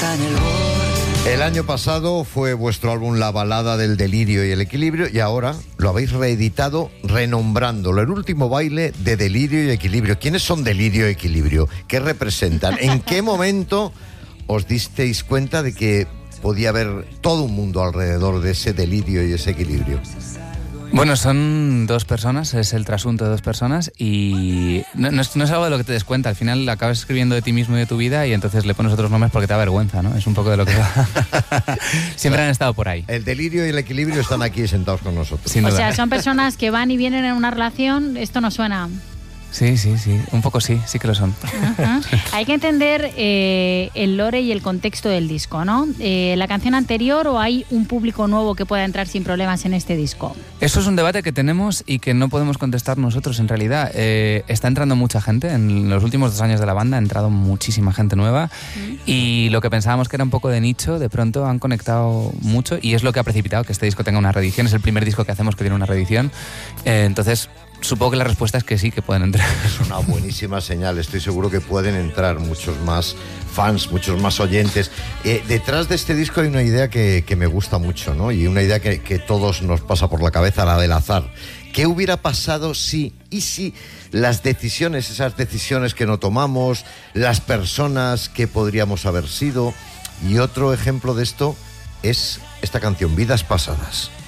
está en el borde. El año pasado fue vuestro álbum La balada del delirio y el equilibrio, y ahora lo habéis reeditado renombrándolo, El último baile de delirio y equilibrio. ¿Quiénes son Delirio y Equilibrio? ¿Qué representan? ¿En qué momento os disteis cuenta de que podía haber todo un mundo alrededor de ese delirio y ese equilibrio? Bueno, son dos personas, es el trasunto de dos personas y no es algo de lo que te des cuenta. Al final acabas escribiendo de ti mismo y de tu vida y entonces le pones otros nombres porque te da vergüenza, ¿no? Es un poco de lo que va. Siempre han estado por ahí. El delirio y el equilibrio están aquí sentados con nosotros. Sin duda. O sea, son personas que van y vienen en una relación. Esto no suena. Sí, un poco sí que lo son. Uh-huh. Hay que entender el lore y el contexto del disco, ¿no? ¿La canción anterior o hay un público nuevo que pueda entrar sin problemas en este disco? Eso es un debate que tenemos y que no podemos contestar nosotros en realidad. Está entrando mucha gente, en los últimos 2 años de la banda ha entrado muchísima gente nueva y lo que pensábamos que era un poco de nicho, de pronto han conectado mucho y es lo que ha precipitado que este disco tenga una reedición. Es el primer disco que hacemos que tiene una reedición. Entonces, supongo que la respuesta es que sí, que pueden entrar. Es una buenísima señal, estoy seguro que pueden entrar muchos más fans, muchos más oyentes. Detrás de este disco hay una idea que me gusta mucho, ¿no? Y una idea que todos nos pasa por la cabeza, la del azar. ¿Qué hubiera pasado si las decisiones, esas decisiones que no tomamos, las personas que podríamos haber sido? Y otro ejemplo de esto es esta canción, Vidas Pasadas.